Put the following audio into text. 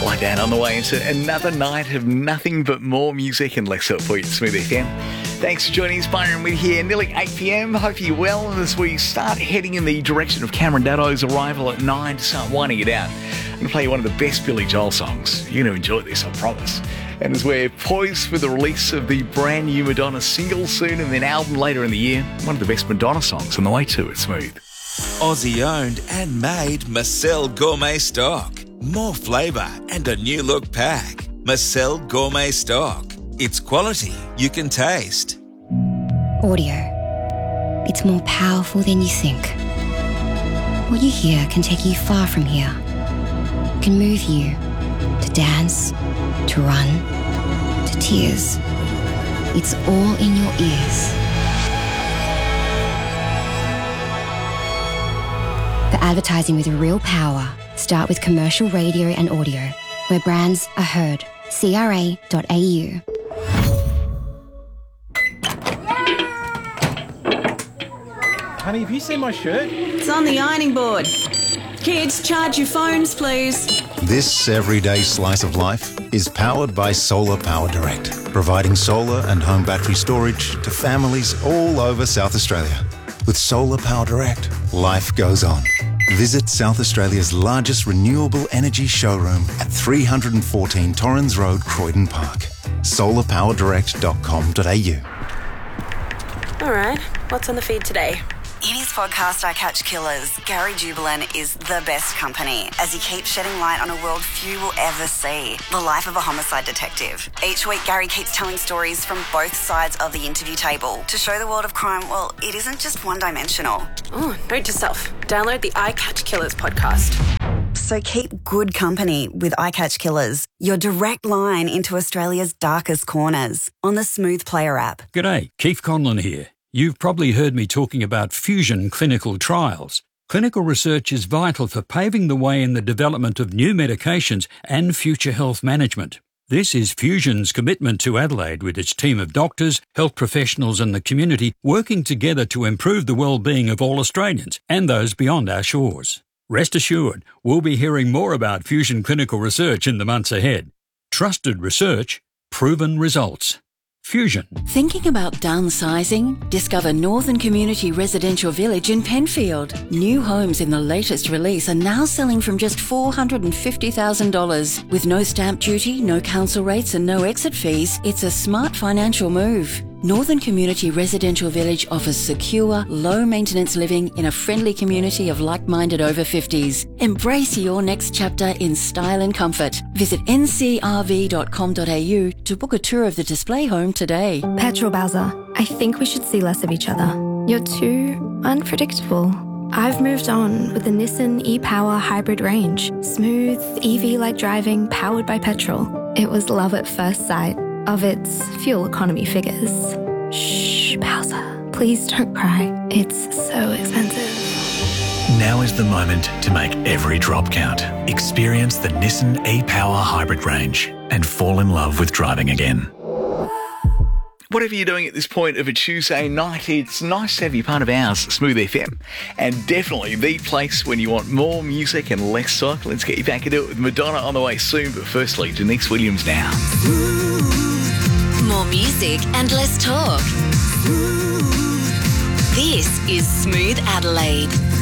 like that on the way into another night of nothing but more music and less for you at Smooth FM. Thanks for joining us, Byron. We're here nearly 8 p.m. Hope you're well as we start heading in the direction of Cameron Daddo's arrival at 9 to start winding it out. I'm going to play you one of the best Billy Joel songs. You're going to enjoy this, I promise. And as we're poised for the release of the brand new Madonna single soon and then album later in the year, one of the best Madonna songs on the way to it, Smooth. Aussie owned and made Marcel Gourmet Stock. More flavour and a new look pack. Marcel Gourmet Stock. It's quality you can taste. Audio. It's more powerful than you think. What you hear can take you far from here. Can move you to dance, to run, to tears. It's all in your ears. For advertising with real power, start with commercial radio and audio, where brands are heard. CRA.au. Honey, have you seen my shirt? It's on the ironing board. Kids, charge your phones, please. This everyday slice of life is powered by Solar Power Direct, providing solar and home battery storage to families all over South Australia. With Solar Power Direct, life goes on. Visit South Australia's largest renewable energy showroom at 314 Torrens Road, Croydon Park. solarpowerdirect.com.au. All right, what's on the feed today? In his podcast, I Catch Killers, Gary Jubilant is the best company as he keeps shedding light on a world few will ever see, the life of a homicide detective. Each week, Gary keeps telling stories from both sides of the interview table to show the world of crime, well, it isn't just one-dimensional. Oh, note to self, download the I Catch Killers podcast. So keep good company with I Catch Killers, your direct line into Australia's darkest corners on the Smooth Player app. G'day, Keith Conlon here. You've probably heard me talking about Fusion clinical trials. Clinical research is vital for paving the way in the development of new medications and future health management. This is Fusion's commitment to Adelaide with its team of doctors, health professionals and the community working together to improve the well-being of all Australians and those beyond our shores. Rest assured, we'll be hearing more about Fusion clinical research in the months ahead. Trusted research, proven results. Fusion. Thinking about downsizing? Discover Northern Community Residential Village in Penfield. New homes in the latest release are now selling from just $450,000. With no stamp duty, no council rates and no exit fees, it's a smart financial move. Northern Community Residential Village offers secure, low-maintenance living in a friendly community of like-minded over 50s. Embrace your next chapter in style and comfort. Visit ncrv.com.au to book a tour of the display home today. Petrol Bowser, I think we should see less of each other. You're too unpredictable. I've moved on with the Nissan e-Power hybrid range. Smooth, EV-like driving, powered by petrol. It was love at first sight. Of its fuel economy figures. Shh, Bowser. Please don't cry. It's so expensive. Now is the moment to make every drop count. Experience the Nissan e-Power hybrid range and fall in love with driving again. Whatever you're doing at this point of a Tuesday night, it's nice to have you part of ours, Smooth FM. And definitely the place when you want more music and less talk. Let's get you back into it with Madonna on the way soon. But firstly, Denise Williams now. More music and less talk. This is Smooth Adelaide.